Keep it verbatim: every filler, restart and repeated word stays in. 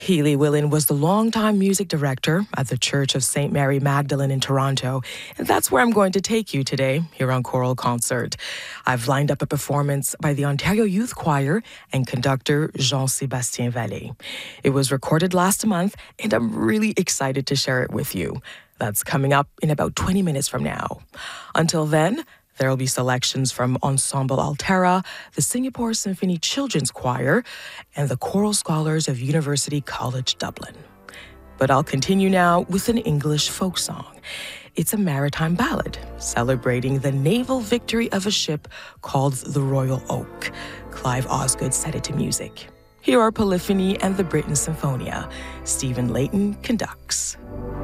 Healy Willan was the longtime music director at the Church of Saint Mary Magdalene in Toronto, and that's where I'm going to take you today here on Choral Concert. I've lined up a performance by the Ontario Youth Choir and conductor Jean-Sébastien Vallée. It was recorded last month, and I'm really excited to share it with you. That's coming up in about twenty minutes from now. Until then, there will be selections from Ensemble Altera, the Singapore Symphony Children's Choir, and the Choral Scholars of University College Dublin. But I'll continue now with an English folk song. It's a maritime ballad celebrating the naval victory of a ship called the Royal Oak. Clive Osgood set it to music. Here are Polyphony and the Britten Symphonia. Stephen Layton conducts.